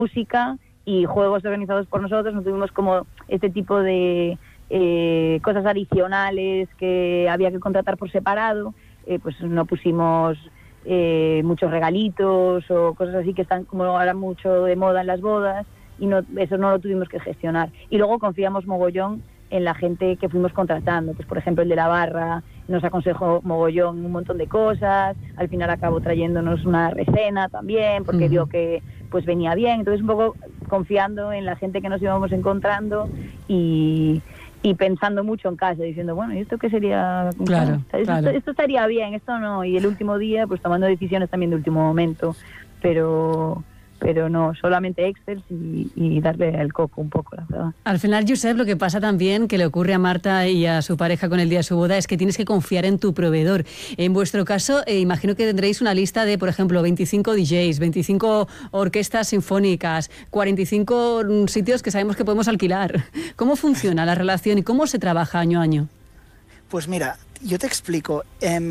música y juegos organizados por nosotros, no tuvimos como este tipo de cosas adicionales que había que contratar por separado, pues no pusimos muchos regalitos o cosas así que están como ahora mucho de moda en las bodas, y no, eso no lo tuvimos que gestionar. Y luego confiamos mogollón en la gente que fuimos contratando, pues por ejemplo el de la barra nos aconsejó mogollón un montón de cosas, al final acabó trayéndonos una recena también, porque vio que pues venía bien, entonces un poco confiando en la gente que nos íbamos encontrando y pensando mucho en casa, diciendo, bueno, ¿y esto qué sería? Claro, esto estaría bien, esto no, y el último día pues tomando decisiones también de último momento, pero no, solamente Excel y darle el coco un poco, la verdad. Al final, Josep, lo que pasa también, que le ocurre a Marta y a su pareja con el día de su boda, es que tienes que confiar en tu proveedor. En vuestro caso, imagino que tendréis una lista de, por ejemplo, 25 DJs, 25 orquestas sinfónicas, 45 sitios que sabemos que podemos alquilar. ¿Cómo funciona la relación y cómo se trabaja año a año? Pues mira, yo te explico.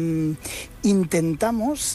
Intentamos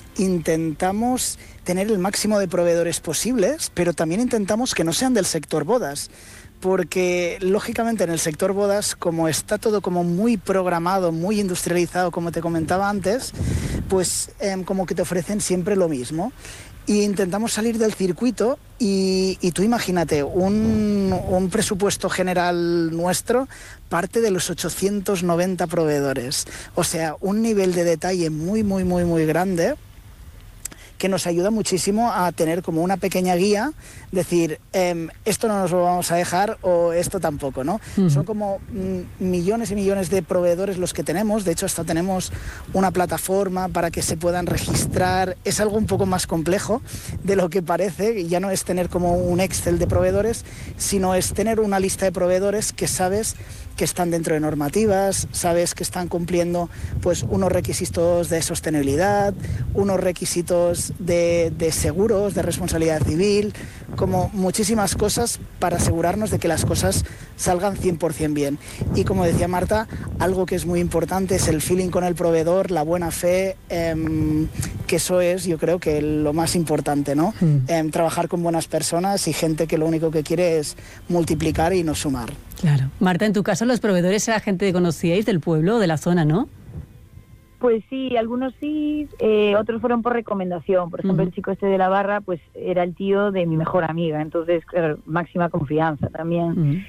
tener el máximo de proveedores posibles, pero también intentamos que no sean del sector bodas, porque lógicamente en el sector bodas, como está todo como muy programado, muy industrializado, como te comentaba antes, pues como que te ofrecen siempre lo mismo. Y intentamos salir del circuito y tú imagínate, un presupuesto general nuestro parte de los 890 proveedores. O sea, un nivel de detalle muy grande que nos ayuda muchísimo a tener como una pequeña guía, decir, esto no nos lo vamos a dejar o esto tampoco, ¿no? Son como millones y millones de proveedores los que tenemos, de hecho hasta tenemos una plataforma para que se puedan registrar, es algo un poco más complejo de lo que parece, ya no es tener como un Excel de proveedores, sino es tener una lista de proveedores que sabes que están dentro de normativas, sabes que están cumpliendo pues unos requisitos de sostenibilidad, unos requisitos de seguros, de responsabilidad civil, como muchísimas cosas para asegurarnos de que las cosas salgan 100% bien. Y como decía Marta, algo que es muy importante es el feeling con el proveedor, la buena fe, que eso es, yo creo que lo más importante, ¿no? Trabajar con buenas personas y gente que lo único que quiere es multiplicar y no sumar. Claro. Marta, en tu caso, los proveedores era gente que conocíais del pueblo o de la zona, ¿no? Pues sí, algunos sí, otros fueron por recomendación. Por ejemplo, el chico este de la barra, pues era el tío de mi mejor amiga, entonces, claro, máxima confianza también.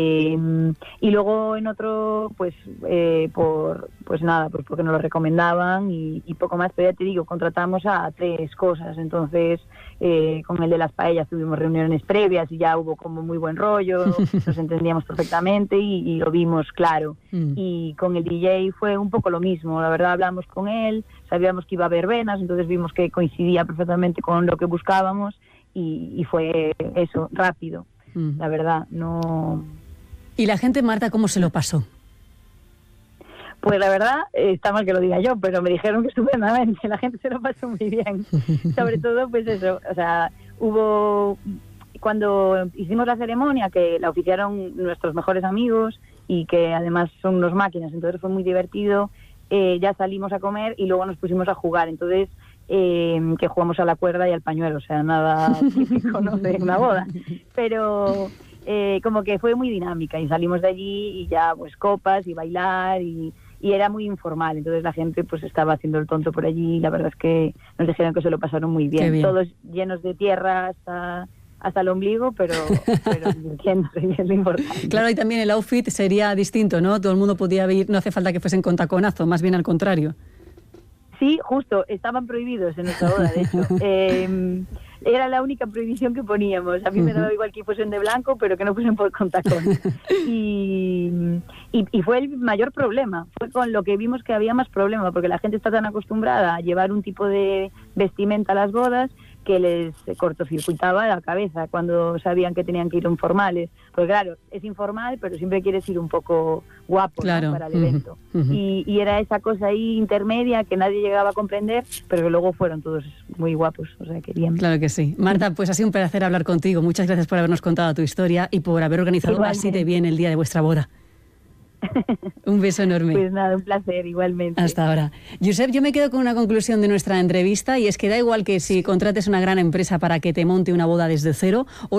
Y luego en otro, pues porque nos lo recomendaban y poco más, pero ya te digo, contratamos a 3 cosas, entonces con el de las paellas tuvimos reuniones previas y ya hubo como muy buen rollo, nos entendíamos perfectamente y lo vimos claro. Y con el DJ fue un poco lo mismo, la verdad hablamos con él, sabíamos que iba a haber venas, entonces vimos que coincidía perfectamente con lo que buscábamos y fue eso, rápido. La verdad, no... ¿Y la gente, Marta, cómo se lo pasó? Pues la verdad, está mal que lo diga yo, pero me dijeron que estupendamente, la gente se lo pasó muy bien. Sobre todo, pues eso, o sea, cuando hicimos la ceremonia, que la oficiaron nuestros mejores amigos y que además son unos máquinas, entonces fue muy divertido, ya salimos a comer y luego nos pusimos a jugar, entonces... que jugamos a la cuerda y al pañuelo, o sea, nada típico, ¿no?, de una boda, pero como que fue muy dinámica y salimos de allí y ya pues copas y bailar y era muy informal, entonces la gente pues estaba haciendo el tonto por allí y la verdad es que nos dijeron que se lo pasaron muy bien. Todos llenos de tierra hasta el ombligo, pero divirtiéndose, y es lo importante. Claro, y también el outfit sería distinto, ¿no? Todo el mundo podía ir, no hace falta que fuesen con taconazo, más bien al contrario. Sí, justo, estaban prohibidos en nuestra boda, de hecho. Era la única prohibición que poníamos. A mí me daba igual que fuesen de blanco, pero que no fuesen con tacón. Y fue el mayor problema. Fue con lo que vimos que había más problema, porque la gente está tan acostumbrada a llevar un tipo de vestimenta a las bodas que les cortocircuitaba la cabeza cuando sabían que tenían que ir informales. Pues claro, es informal, pero siempre quieres ir un poco guapo, claro, ¿no?, para el evento. Y era esa cosa ahí intermedia que nadie llegaba a comprender, pero que luego fueron todos muy guapos, o sea que bien. Claro que sí. Marta, pues ha sido un placer hablar contigo. Muchas gracias por habernos contado tu historia y por haber organizado así de bien el día de vuestra boda. Un beso enorme. Pues nada, un placer, igualmente. Hasta ahora. Josep, yo me quedo con una conclusión de nuestra entrevista y es que da igual que si contrates una gran empresa para que te monte una boda desde cero o